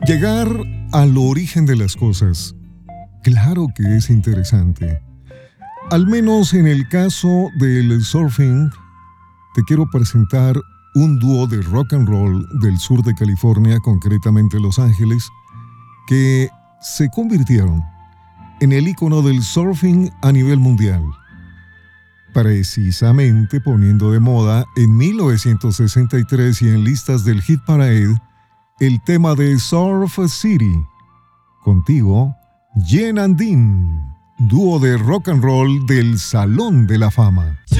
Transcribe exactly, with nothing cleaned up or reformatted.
Llegar al origen de las cosas, claro que es interesante. Al menos en el caso del surfing, te quiero presentar un dúo de rock and roll del sur de California, concretamente Los Ángeles, que se convirtieron en el ícono del surfing a nivel mundial, precisamente poniendo de moda en mil novecientos sesenta y tres y en listas del Hit Parade el tema de Surf City. Contigo, Jen and Dean, dúo de rock and roll del Salón de la Fama.